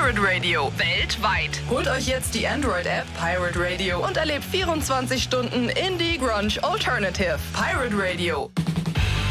Pirate Radio weltweit. Holt euch jetzt die Android-App Pirate Radio und erlebt 24 Stunden Indie Grunge Alternative. Pirate Radio.